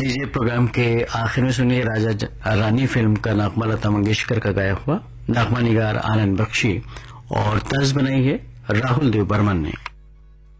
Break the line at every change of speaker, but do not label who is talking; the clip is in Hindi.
लीजिए प्रोग्राम के आखिर में सुनिए राजा रानी फिल्म का नगमा लता मंगेशकर का गाया हुआ, नगमा निगार आनंद बख्शी और तर्ज बनाई है राहुल देव बर्मन ने।